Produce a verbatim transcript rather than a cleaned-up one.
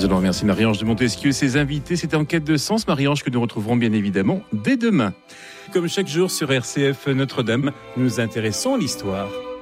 Nous allons remercier Marie-Ange de Montesquieu et ses invités. C'était En quête de sens, Marie-Ange, que nous retrouverons bien évidemment dès demain. Comme chaque jour sur R C F Notre-Dame, nous nous intéressons à l'histoire.